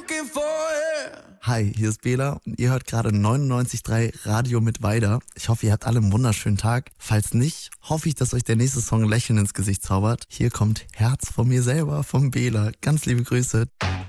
Hi, hier ist Bela und ihr hört gerade 99.3 Radio mit Weider. Ich hoffe, ihr habt alle einen wunderschönen Tag. Falls nicht, hoffe ich, dass euch der nächste Song ein Lächeln ins Gesicht zaubert. Hier kommt Herz von mir selber, vom Bela. Ganz liebe Grüße.